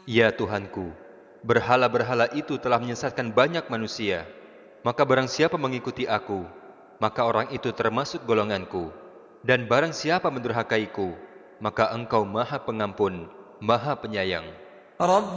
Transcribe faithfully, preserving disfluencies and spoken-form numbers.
Ya Tuhanku, berhala-berhala itu telah menyesatkan banyak manusia. Maka barang siapa mengikuti aku, maka orang itu termasuk golonganku. Dan barang siapa mendurhakaiku, maka engkau maha pengampun, maha penyayang.